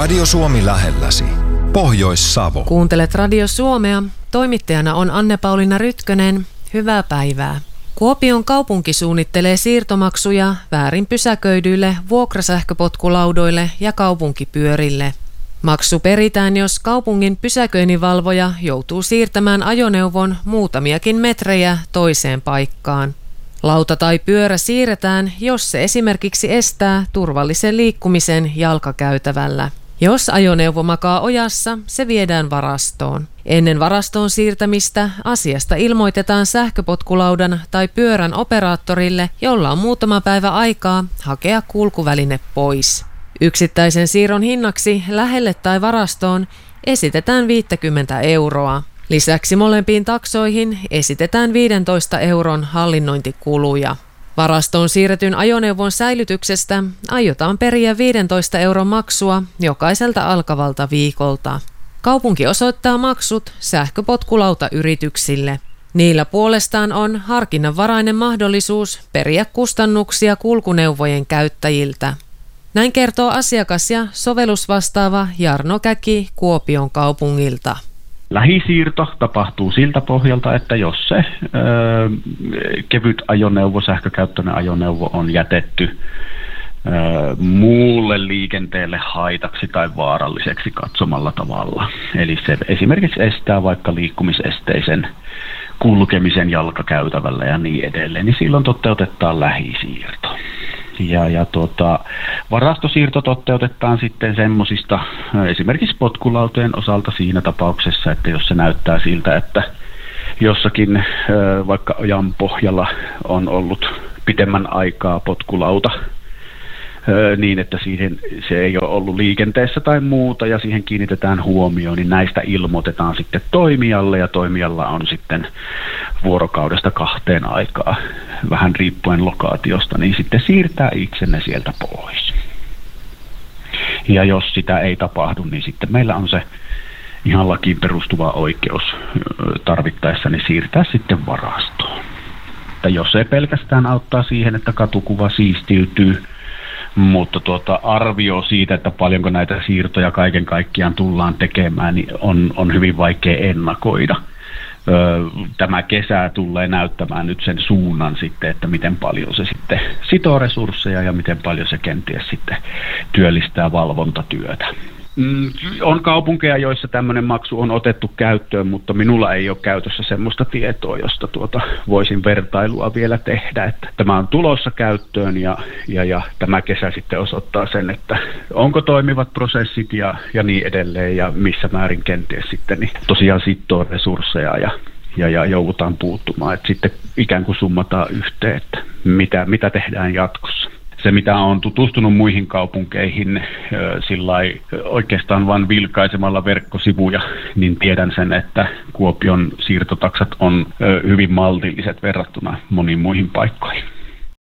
Radio Suomi lähelläsi. Pohjois-Savo. Kuuntelet Radio Suomea. Toimittajana on Anne-Pauliina Rytkönen. Hyvää päivää. Kuopion kaupunki suunnittelee siirtomaksuja väärin pysäköidyille vuokrasähköpotkulaudoille ja kaupunkipyörille. Maksu peritään, jos kaupungin pysäköinninvalvoja joutuu siirtämään ajoneuvon muutamiakin metrejä toiseen paikkaan. Lauta tai pyörä siirretään, jos se esimerkiksi estää turvallisen liikkumisen jalkakäytävällä. Jos ajoneuvo makaa ojassa, se viedään varastoon. Ennen varastoon siirtämistä asiasta ilmoitetaan sähköpotkulaudan tai pyörän operaattorille, jolla on muutama päivä aikaa hakea kulkuväline pois. Yksittäisen siirron hinnaksi lähelle tai varastoon esitetään 50 €. Lisäksi molempiin taksoihin esitetään 15 € hallinnointikuluja. Varastoon siirretyn ajoneuvon säilytyksestä aiotaan periä 15 € maksua jokaiselta alkavalta viikolta. Kaupunki osoittaa maksut sähköpotkulautayrityksille. Niillä puolestaan on harkinnanvarainen mahdollisuus periä kustannuksia kulkuneuvojen käyttäjiltä. Näin kertoo asiakas- ja sovellusvastaava Jarno Käki Kuopion kaupungilta. Lähisiirto tapahtuu siltä pohjalta, että jos se kevyt ajoneuvo, sähkökäyttöinen ajoneuvo on jätetty muulle liikenteelle haitaksi tai vaaralliseksi katsomalla tavalla. Eli se esimerkiksi estää vaikka liikkumisesteisen kulkemisen jalkakäytävällä ja niin edelleen, niin silloin toteutetaan lähisiirto. Varastosiirto toteutetaan sitten semmoisista esimerkiksi potkulautojen osalta siinä tapauksessa, että jos se näyttää siltä, että jossakin vaikka ojan pohjalla on ollut pitemmän aikaa potkulauta niin, että se ei ole ollut liikenteessä tai muuta ja siihen kiinnitetään huomioon, niin näistä ilmoitetaan sitten toimijalle ja toimijalla on sitten vuorokaudesta 2 aikaa, vähän riippuen lokaatiosta, niin sitten siirtää itsenne sieltä pois. Ja jos sitä ei tapahdu, niin sitten meillä on se ihan lakiin perustuva oikeus tarvittaessa niin siirtää sitten varastoon. Että jos se pelkästään auttaa siihen, että katukuva siistiytyy, mutta arvio siitä, että paljonko näitä siirtoja kaiken kaikkiaan tullaan tekemään, niin on hyvin vaikea ennakoida. Tämä kesä tulee näyttämään nyt sen suunnan sitten, että miten paljon se sitten sitoo resursseja ja miten paljon se kenties sitten työllistää valvontatyötä. On kaupunkeja, joissa tämmöinen maksu on otettu käyttöön, mutta minulla ei ole käytössä semmoista tietoa, josta voisin vertailua vielä tehdä. Että tämä on tulossa käyttöön ja tämä kesä sitten osoittaa sen, että onko toimivat prosessit ja niin edelleen ja missä määrin kenties sitten niin tosiaan sitoo resursseja ja joudutaan puuttumaan. Että sitten ikään kuin summataan yhteen, että mitä tehdään jatkossa. Se, mitä on tutustunut muihin kaupunkeihin sillai oikeastaan vain vilkaisemalla verkkosivuja, niin tiedän sen, että Kuopion siirtotaksat on hyvin maltilliset verrattuna moniin muihin paikkoihin.